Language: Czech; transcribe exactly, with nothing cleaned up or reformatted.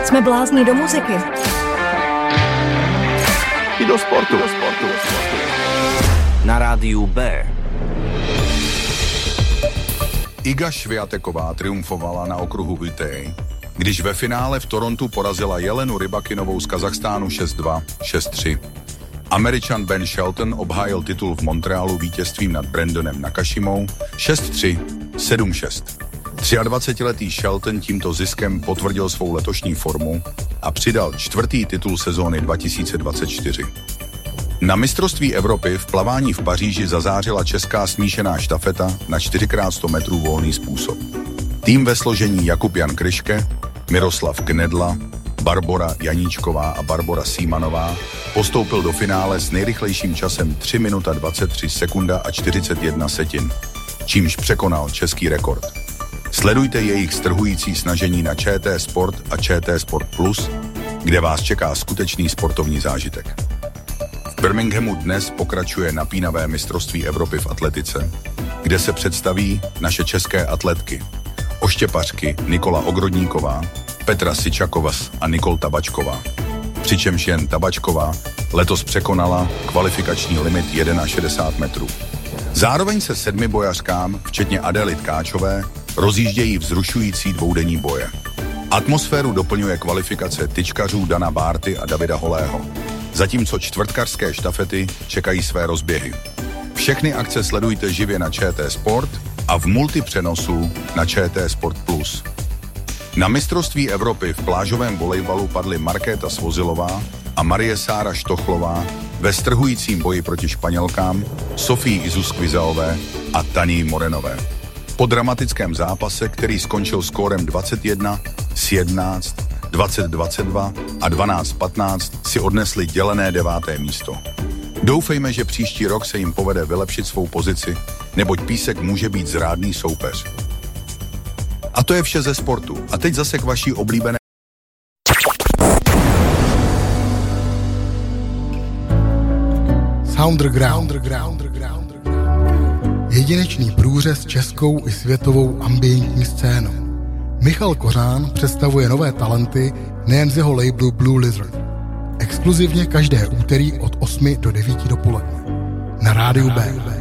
Jsme blázní do muziky. I do sportu. Do sportu. Na rádiu B. Iga Swiateková triumfovala na okruhu V T A, když ve finále v Torontu porazila Jelenu Rybakinovou z Kazachstánu šest dva, šest tři. Američan Ben Shelton obhájil titul v Montrealu vítězstvím nad Brandonem Nakashimou šest tři, sedm šest. dvacetitříletý Shelton tímto ziskem potvrdil svou letošní formu a přidal čtvrtý titul sezóny dva tisíce dvacet čtyři. Na mistrovství Evropy v plavání v Paříži zazářila česká smíšená štafeta na čtyři krát sto metrů volný způsob. Tým ve složení Jakub Jan Kryške, Miroslav Knedla, Barbora Janíčková a Barbora Símanová postoupil do finále s nejrychlejším časem tři minuty dvacet tři sekunda a čtyřicet jedna setin, čímž překonal český rekord. Sledujte jejich strhující snažení na ČT Sport a ČT Sport Plus, kde vás čeká skutečný sportovní zážitek. V Birminghamu dnes pokračuje napínavé mistrovství Evropy v atletice, kde se představí naše české atletky. Oštěpařky Nikola Ogrodníková, Petra Sičakovas a Nikol Tabačková. Přičemž jen Tabačková letos překonala kvalifikační limit šedesát jedna metrů. Zároveň se sedmi bojařkám, včetně Adély Tkáčové, rozjíždějí vzrušující dvoudenní boje. Atmosféru doplňuje kvalifikace tyčkařů Dana Bárty a Davida Holého, zatímco čtvrtkařské štafety čekají své rozběhy. Všechny akce sledujte živě na ČT Sport a v multipřenosu na ČT Sport Plus. Na mistrovství Evropy v plážovém volejbalu padly Markéta Svozilová a Marie Sára Štochlová ve strhujícím boji proti Španělkám Sofii Izuskvizaové a Taní Morenové. Po dramatickém zápase, který skončil skórem dvacet jedna, jedenáct, dvacet dvacet dva a dvanáct patnáct, si odnesli dělené deváté místo. Doufejme, že příští rok se jim povede vylepšit svou pozici, neboť Písek může být zrádný soupeř. A to je vše ze sportu. A teď zase k vaší oblíbené... Sounderground. Jedinečný průřez českou i světovou ambientní scénou. Michal Kořán představuje nové talenty nejen z jeho labelu Blue Lizard. Exkluzivně každé úterý od osmi do devíti dopoledne. Na rádiu B.